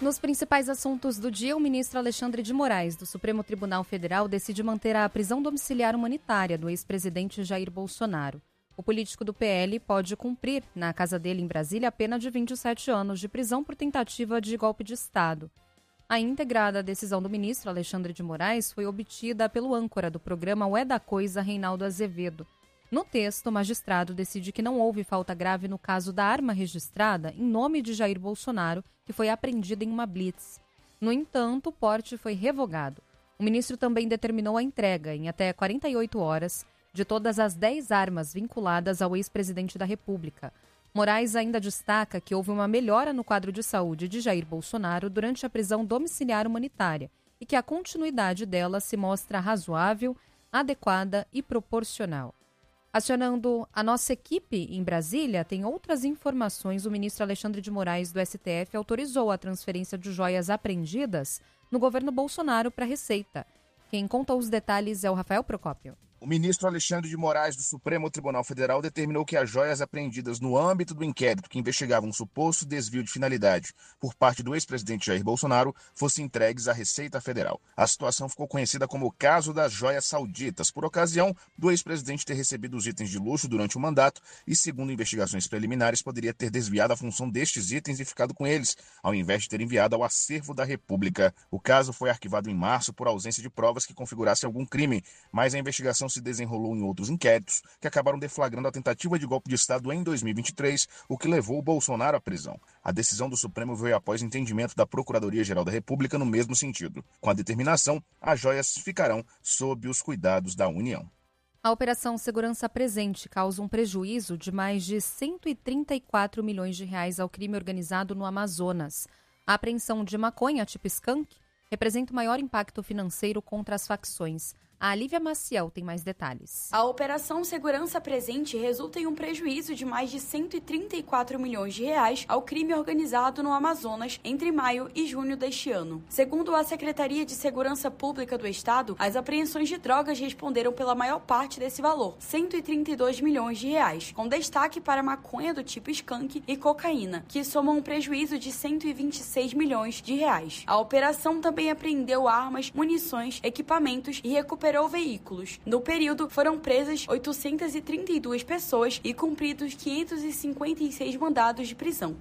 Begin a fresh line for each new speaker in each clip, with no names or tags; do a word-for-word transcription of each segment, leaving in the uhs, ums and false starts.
Nos principais assuntos do dia, o ministro Alexandre de Moraes, do Supremo Tribunal Federal, decide manter a prisão domiciliar humanitária do ex-presidente Jair Bolsonaro. O político do P L pode cumprir, na casa dele em Brasília, a pena de vinte e sete anos de prisão por tentativa de golpe de Estado. A íntegra da decisão do ministro Alexandre de Moraes foi obtida pelo âncora do programa O É da Coisa, Reinaldo Azevedo. No texto, o magistrado decide que não houve falta grave no caso da arma registrada em nome de Jair Bolsonaro, que foi apreendida em uma blitz. No entanto, o porte foi revogado. O ministro também determinou a entrega, em até quarenta e oito horas, de todas as dez armas vinculadas ao ex-presidente da República. Moraes ainda destaca que houve uma melhora no quadro de saúde de Jair Bolsonaro durante a prisão domiciliar humanitária e que a continuidade dela se mostra razoável, adequada e proporcional. Acionando a nossa equipe em Brasília, tem outras informações. O ministro Alexandre de Moraes, do S T F, autorizou a transferência de joias apreendidas no governo Bolsonaro para a Receita. Quem conta os detalhes é o Rafael Procópio.
O ministro Alexandre de Moraes, do Supremo Tribunal Federal, determinou que as joias apreendidas no âmbito do inquérito que investigava um suposto desvio de finalidade por parte do ex-presidente Jair Bolsonaro fossem entregues à Receita Federal. A situação ficou conhecida como o caso das joias sauditas, por ocasião do ex-presidente ter recebido os itens de luxo durante o mandato e, segundo investigações preliminares, poderia ter desviado a função destes itens e ficado com eles, ao invés de ter enviado ao acervo da República. O caso foi arquivado em março por ausência de provas que configurassem algum crime, mas a investigação se desenrolou em outros inquéritos que acabaram deflagrando a tentativa de golpe de Estado em dois mil e vinte e três, o que levou o Bolsonaro à prisão. A decisão do Supremo veio após entendimento da Procuradoria-Geral da República no mesmo sentido. Com a determinação, as joias ficarão sob os cuidados da União.
A Operação Segurança Presente causa um prejuízo de mais de cento e trinta e quatro milhões de reais ao crime organizado no Amazonas. A apreensão de maconha tipo skunk representa o maior impacto financeiro contra as facções. A Lívia Maciel tem mais detalhes.
A Operação Segurança Presente resulta em um prejuízo de mais de cento e trinta e quatro milhões de reais ao crime organizado no Amazonas entre maio e junho deste ano. Segundo a Secretaria de Segurança Pública do Estado, as apreensões de drogas responderam pela maior parte desse valor, cento e trinta e dois milhões de reais, com destaque para maconha do tipo skunk e cocaína, que somam um prejuízo de cento e vinte e seis milhões de reais. A operação também apreendeu armas, munições, equipamentos e recuperou veículos. No período, foram presas oitocentas e trinta e duas pessoas e cumpridos quinhentos e cinquenta e seis mandados de prisão.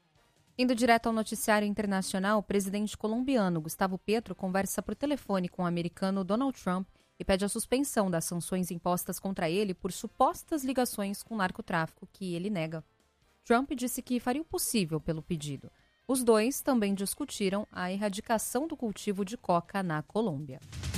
Indo direto ao noticiário internacional, o presidente colombiano Gustavo Petro conversa por telefone com o americano Donald Trump e pede a suspensão das sanções impostas contra ele por supostas ligações com o narcotráfico, que ele nega. Trump disse que faria o possível pelo pedido. Os dois também discutiram a erradicação do cultivo de coca na Colômbia.